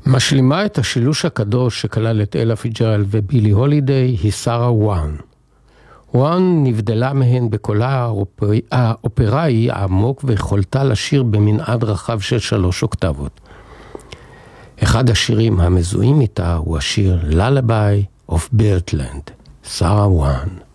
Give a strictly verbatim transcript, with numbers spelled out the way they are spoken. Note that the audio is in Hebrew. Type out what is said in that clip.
משלימה את השילוש הקדוש שכלל את אלה פיג'רלד ובילי הולידיי היא שרה וואן. וואן נבדלה מהן בקולה האופראי העמוק ויכולתה לשיר במנעד רחב של שלוש אוקטבות. אחד השירים המזוהים איתה הוא השיר Lullaby of Birdland, שרה וואן.